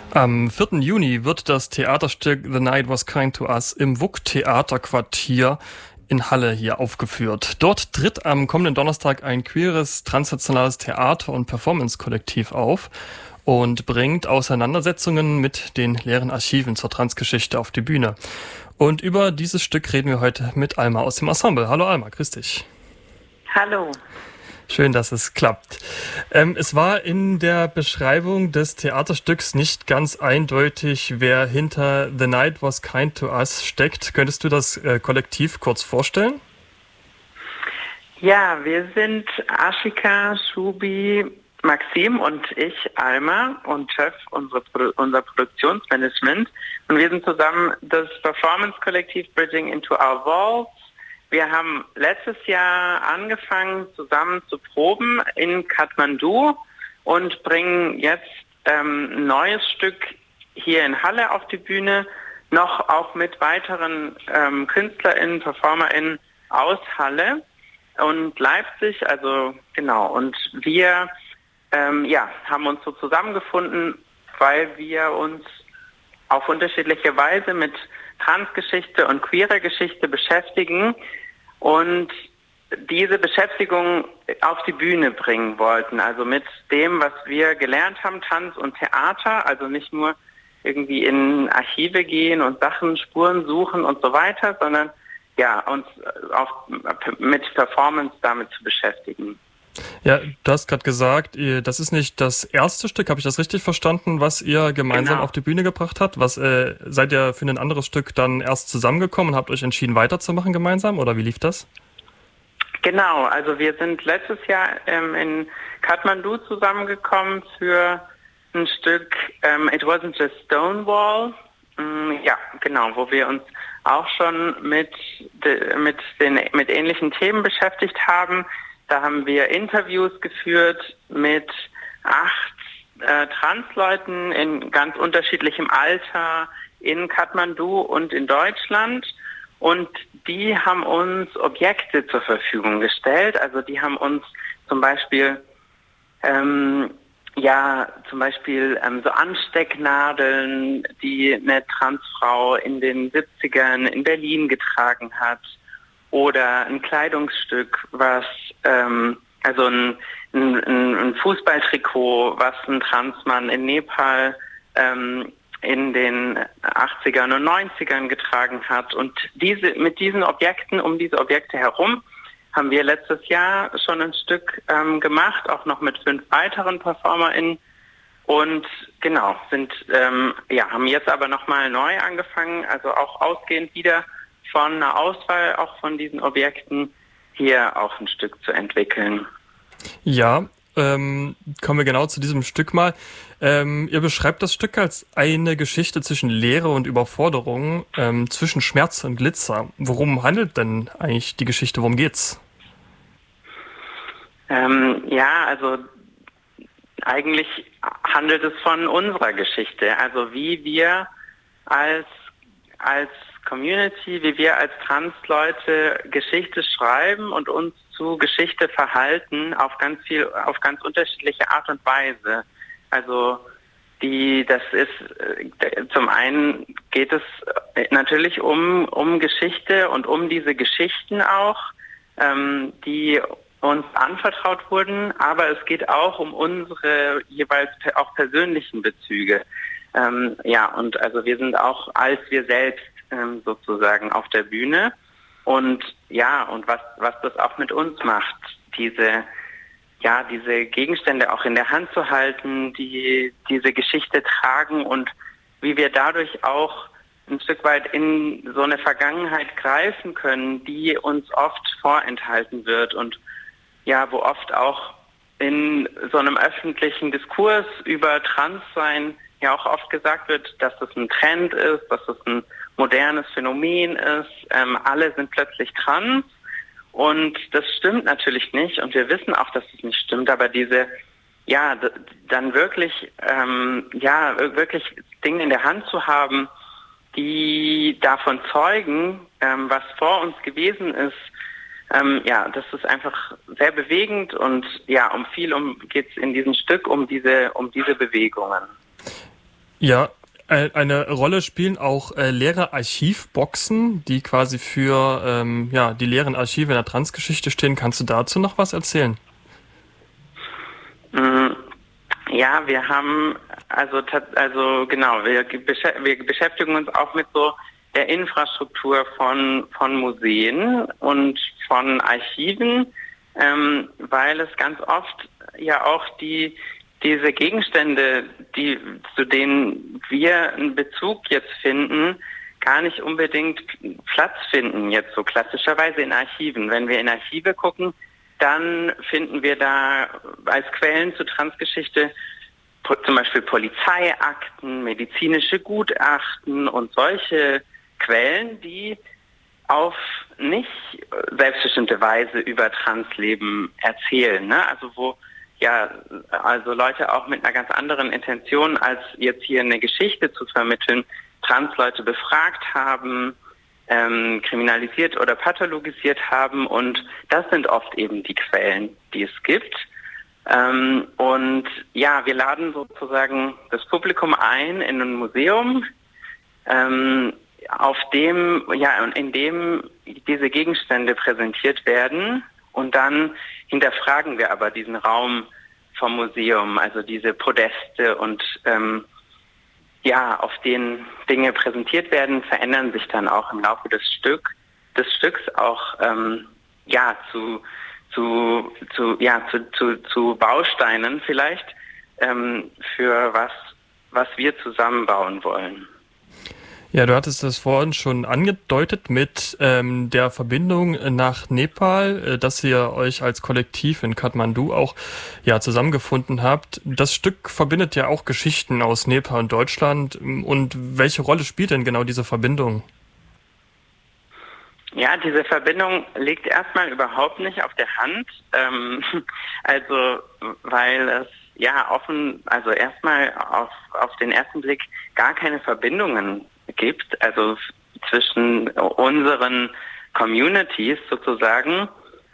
Am 4. Juni wird das Theaterstück The Night Was Kind to Us im WUK-Theaterquartier in Halle hier aufgeführt. Dort tritt am kommenden Donnerstag ein queeres, transnationales Theater- und Performance-Kollektiv auf und bringt Auseinandersetzungen mit den leeren Archiven zur Transgeschichte auf die Bühne. Und über dieses Stück reden wir heute mit Alma aus dem Ensemble. Hallo Alma, grüß dich. Hallo. Schön, dass es klappt. Es war in der Beschreibung des Theaterstücks nicht ganz eindeutig, wer hinter The Night Was Kind to Us steckt. Könntest du das Kollektiv kurz vorstellen? Ja, wir sind Ashika, Shubi, Maxim und ich, Alma, und Chef, unser Produktionsmanagement. Und wir sind zusammen das Performance-Kollektiv Bridging into Our Walls. Wir haben letztes Jahr angefangen, zusammen zu proben in Kathmandu und bringen jetzt ein neues Stück hier in Halle auf die Bühne, noch auch mit weiteren KünstlerInnen, PerformerInnen aus Halle und Leipzig, also genau. Und wir haben uns so zusammengefunden, weil wir uns auf unterschiedliche Weise mit Transgeschichte und queerer Geschichte beschäftigen und diese Beschäftigung auf die Bühne bringen wollten. Also mit dem, was wir gelernt haben, Tanz und Theater, also nicht nur irgendwie in Archive gehen und Sachen, Spuren suchen und so weiter, sondern ja, uns mit Performance damit zu beschäftigen. Ja, du hast gerade gesagt, das ist nicht das erste Stück, habe ich das richtig verstanden, was ihr gemeinsam auf die Bühne gebracht habt? Seid ihr für ein anderes Stück dann erst zusammengekommen und habt euch entschieden weiterzumachen gemeinsam oder wie lief das? Genau, also wir sind letztes Jahr in Kathmandu zusammengekommen für ein Stück It Wasn't Just Stonewall, ja genau, wo wir uns auch schon mit ähnlichen Themen beschäftigt haben. Da haben wir Interviews geführt mit 8 Transleuten in ganz unterschiedlichem Alter in Kathmandu und in Deutschland. Und die haben uns Objekte zur Verfügung gestellt. Also die haben uns zum Beispiel so Anstecknadeln, die eine Transfrau in den 70ern in Berlin getragen hat. Oder ein Kleidungsstück, was ein Fußballtrikot, was ein Transmann in Nepal in den 80ern und 90ern getragen hat. Und mit diesen Objekten, um diese Objekte herum, haben wir letztes Jahr schon ein Stück gemacht, auch noch mit 5 weiteren PerformerInnen. Und genau, haben jetzt aber nochmal neu angefangen, also auch ausgehend wieder von einer Auswahl auch von diesen Objekten hier auch ein Stück zu entwickeln. Ja, kommen wir genau zu diesem Stück mal. Ihr beschreibt das Stück als eine Geschichte zwischen Leere und Überforderung, zwischen Schmerz und Glitzer. Worum handelt denn eigentlich die Geschichte? Worum geht's? Also eigentlich handelt es von unserer Geschichte. Also wie wir als Community, wie wir als Transleute Geschichte schreiben und uns zu Geschichte verhalten auf ganz unterschiedliche Art und Weise. Also zum einen geht es natürlich um Geschichte und um diese Geschichten auch, die uns anvertraut wurden, aber es geht auch um unsere jeweils auch persönlichen Bezüge. Und also wir sind auch als wir selbst sozusagen auf der Bühne und was das auch mit uns macht, diese Gegenstände auch in der Hand zu halten, die diese Geschichte tragen und wie wir dadurch auch ein Stück weit in so eine Vergangenheit greifen können, die uns oft vorenthalten wird und ja, wo oft auch in so einem öffentlichen Diskurs über Transsein ja auch oft gesagt wird, dass das ein Trend ist, dass das ein modernes Phänomen ist. Alle sind plötzlich trans und das stimmt natürlich nicht und wir wissen auch, dass das nicht stimmt, aber dann wirklich Dinge in der Hand zu haben, die davon zeugen, was vor uns gewesen ist, das ist einfach sehr bewegend und ja, geht es in diesem Stück um diese Bewegungen. Ja, eine Rolle spielen auch leere Archivboxen, die quasi für die leeren Archive in der Transgeschichte stehen. Kannst du dazu noch was erzählen? Ja, wir haben genau, wir beschäftigen uns auch mit so der Infrastruktur von Museen und von Archiven, weil es ganz oft ja auch diese Gegenstände, zu denen wir einen Bezug jetzt finden, gar nicht unbedingt Platz finden, jetzt so klassischerweise in Archiven. Wenn wir in Archive gucken, dann finden wir da als Quellen zur Transgeschichte zum Beispiel Polizeiakten, medizinische Gutachten und solche Quellen, die auf nicht selbstbestimmte Weise über Transleben erzählen, ne? Also wo also Leute auch mit einer ganz anderen Intention, als jetzt hier eine Geschichte zu vermitteln, Transleute befragt haben, kriminalisiert oder pathologisiert haben, und das sind oft eben die Quellen, die es gibt. Und ja, wir laden sozusagen das Publikum ein in ein Museum, in dem diese Gegenstände präsentiert werden, und dann hinterfragen wir aber diesen Raum vom Museum, also diese Podeste und auf denen Dinge präsentiert werden, verändern sich dann auch im Laufe des Stücks auch zu Bausteinen vielleicht für was wir zusammenbauen wollen. Ja, du hattest das vorhin schon angedeutet mit der Verbindung nach Nepal, dass ihr euch als Kollektiv in Kathmandu auch zusammengefunden habt. Das Stück verbindet ja auch Geschichten aus Nepal und Deutschland. Und welche Rolle spielt denn genau diese Verbindung? Ja, diese Verbindung liegt erstmal überhaupt nicht auf der Hand. Weil es erstmal auf den ersten Blick gar keine Verbindungen gibt, also zwischen unseren Communities sozusagen.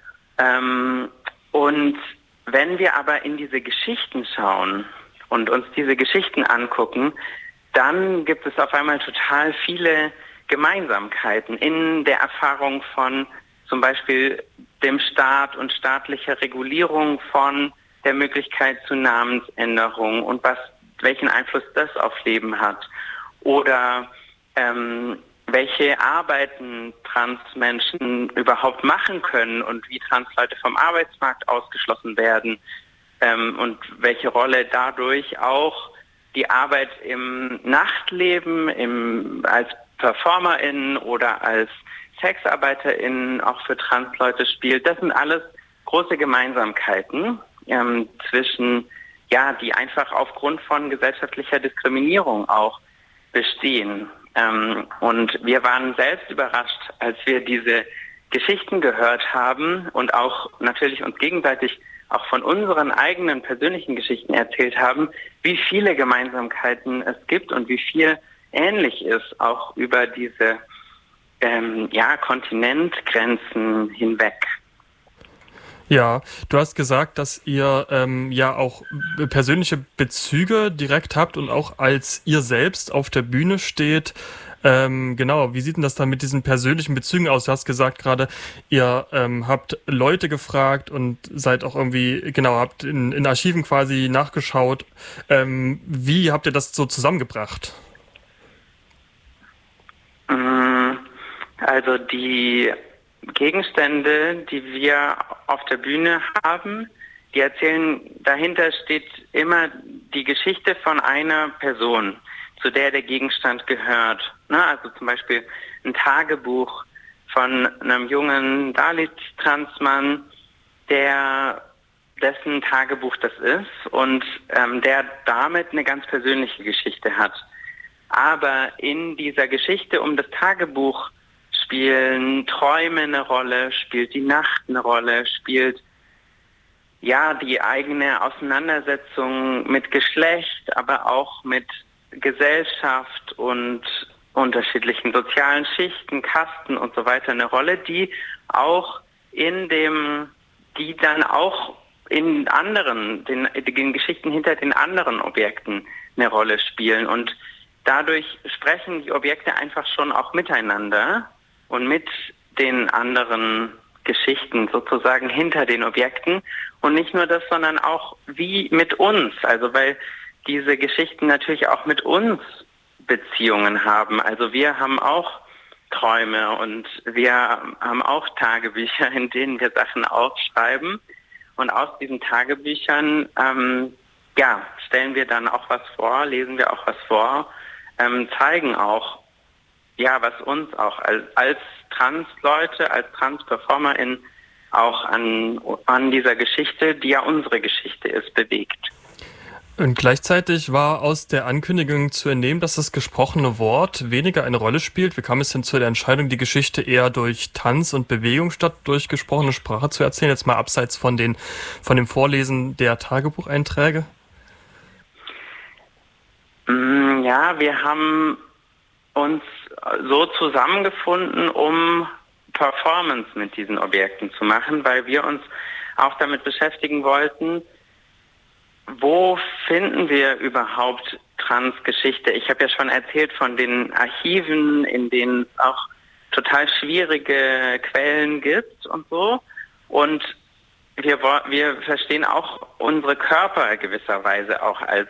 Und wenn wir aber in diese Geschichten schauen und uns diese Geschichten angucken, dann gibt es auf einmal total viele Gemeinsamkeiten in der Erfahrung von zum Beispiel dem Staat und staatlicher Regulierung von der Möglichkeit zu Namensänderung und welchen Einfluss das auf Leben hat. Oder welche Arbeiten Transmenschen überhaupt machen können und wie Transleute vom Arbeitsmarkt ausgeschlossen werden, und welche Rolle dadurch auch die Arbeit im Nachtleben, als PerformerInnen oder als SexarbeiterInnen auch für Transleute spielt. Das sind alles große Gemeinsamkeiten zwischen, die einfach aufgrund von gesellschaftlicher Diskriminierung auch bestehen. Und wir waren selbst überrascht, als wir diese Geschichten gehört haben und auch natürlich uns gegenseitig auch von unseren eigenen persönlichen Geschichten erzählt haben, wie viele Gemeinsamkeiten es gibt und wie viel ähnlich ist, auch über diese Kontinentgrenzen hinweg. Ja, du hast gesagt, dass ihr auch persönliche Bezüge direkt habt und auch als ihr selbst auf der Bühne steht. Wie sieht denn das dann mit diesen persönlichen Bezügen aus? Du hast gesagt gerade, ihr habt Leute gefragt und seid auch irgendwie, habt in Archiven quasi nachgeschaut. Wie habt ihr das so zusammengebracht? Also die Gegenstände, die wir auf der Bühne haben, die erzählen, dahinter steht immer die Geschichte von einer Person, zu der Gegenstand gehört. Also zum Beispiel ein Tagebuch von einem jungen Dalit-Transmann, dessen Tagebuch das ist und der damit eine ganz persönliche Geschichte hat. Aber in dieser Geschichte um das Tagebuch spielen Träume eine Rolle, spielt die Nacht eine Rolle, spielt die eigene Auseinandersetzung mit Geschlecht, aber auch mit Gesellschaft und unterschiedlichen sozialen Schichten, Kasten und so weiter eine Rolle, die dann auch in den Geschichten hinter den anderen Objekten eine Rolle spielen. Und dadurch sprechen die Objekte einfach schon auch miteinander und mit den anderen Geschichten sozusagen hinter den Objekten. Und nicht nur das, sondern auch wie mit uns. Also weil diese Geschichten natürlich auch mit uns Beziehungen haben. Also wir haben auch Träume und wir haben auch Tagebücher, in denen wir Sachen aufschreiben. Und aus diesen Tagebüchern stellen wir dann auch was vor, lesen wir auch was vor, zeigen auch, was uns auch als Trans-Leute, als Trans-PerformerInnen auch an dieser Geschichte, die ja unsere Geschichte ist, bewegt. Und gleichzeitig war aus der Ankündigung zu entnehmen, dass das gesprochene Wort weniger eine Rolle spielt. Wie kam es denn zu der Entscheidung, die Geschichte eher durch Tanz und Bewegung statt durch gesprochene Sprache zu erzählen? Jetzt mal abseits von dem Vorlesen der Tagebucheinträge. Ja, wir haben uns so zusammengefunden, um Performance mit diesen Objekten zu machen, weil wir uns auch damit beschäftigen wollten, wo finden wir überhaupt Transgeschichte? Ich habe ja schon erzählt von den Archiven, in denen es auch total schwierige Quellen gibt und so. Und wir verstehen auch unsere Körper gewisserweise auch als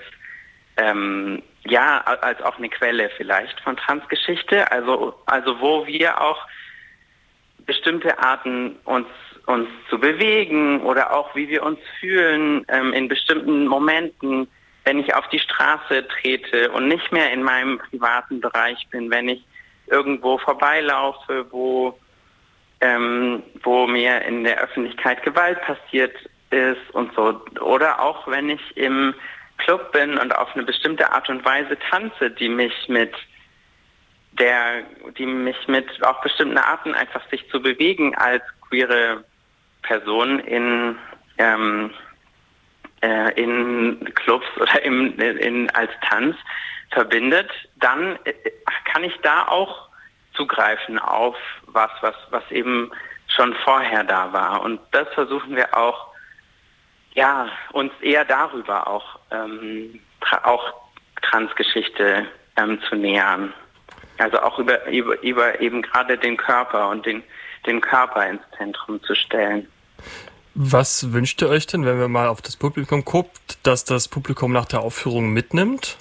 auch eine Quelle vielleicht von Transgeschichte. Also wo wir auch bestimmte Arten uns zu bewegen oder auch wie wir uns fühlen in bestimmten Momenten, wenn ich auf die Straße trete und nicht mehr in meinem privaten Bereich bin, wenn ich irgendwo vorbeilaufe, wo mir in der Öffentlichkeit Gewalt passiert ist und so. Oder auch wenn ich im Club bin und auf eine bestimmte Art und Weise tanze, die mich mit auf bestimmte Arten einfach sich zu bewegen als queere Person in Clubs oder als Tanz verbindet, dann kann ich da auch zugreifen auf was eben schon vorher da war. Und das versuchen wir auch, uns eher darüber auch Transgeschichte zu nähern. Also auch über eben gerade den Körper und den Körper ins Zentrum zu stellen. Was wünscht ihr euch denn, wenn wir mal auf das Publikum guckt, dass das Publikum nach der Aufführung mitnimmt?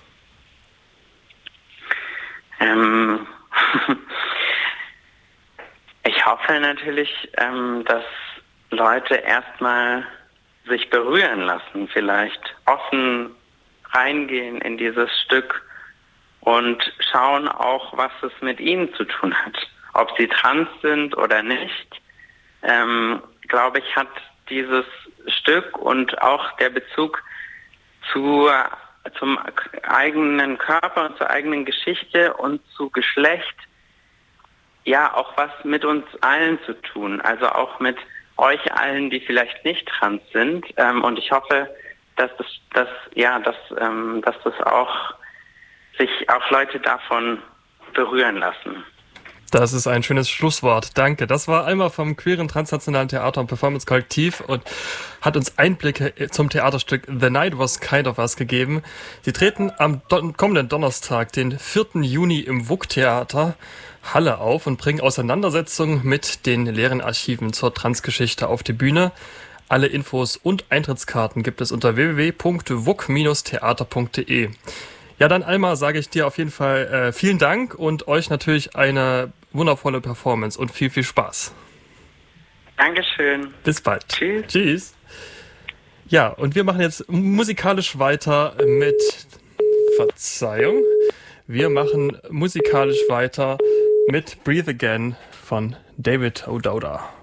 Ich hoffe natürlich, dass Leute erstmal sich berühren lassen, vielleicht offen reingehen in dieses Stück und schauen auch, was es mit ihnen zu tun hat. Ob sie trans sind oder nicht, glaube ich, hat dieses Stück und auch der Bezug zum eigenen Körper und zur eigenen Geschichte und zu Geschlecht auch was mit uns allen zu tun. Also auch mit euch allen, die vielleicht nicht trans sind. Und ich hoffe, dass das auch sich auch Leute davon berühren lassen. Das ist ein schönes Schlusswort. Danke. Das war Alma vom Queeren Transnationalen Theater- und Performance-Kollektiv und hat uns Einblicke zum Theaterstück The Night Was Kind of Us gegeben. Sie treten am kommenden Donnerstag, den 4. Juni im WUK-Theater Halle auf und bringen Auseinandersetzungen mit den leeren Archiven zur Transgeschichte auf die Bühne. Alle Infos und Eintrittskarten gibt es unter www.wuk-theater.de. Ja, dann Alma, sage ich dir auf jeden Fall vielen Dank und euch natürlich eine wundervolle Performance und viel, viel Spaß. Dankeschön. Bis bald. Tschüss. Tschüss. Ja, und wir machen jetzt musikalisch weiter mit Verzeihung. Wir machen musikalisch weiter mit Breathe Again von David O'Dowda.